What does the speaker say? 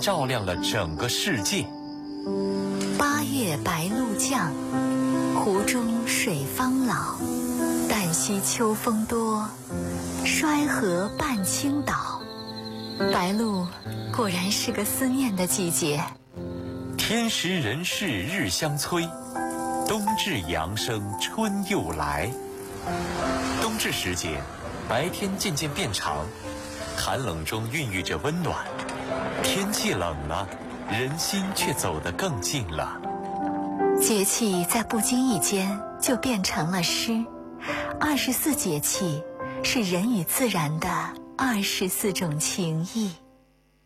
照亮了整个世界。 八月白露降，湖中水方老。旦夕秋风多，衰荷半倾倒。白露果然是个思念的季节。 天时人事日相催，冬至阳生春又来。冬至时节，白天渐渐变长，寒冷中孕育着温暖。天气冷了，人心却走得更近了。 节气在不经意间就变成了诗。24节气是人与自然的24种情谊。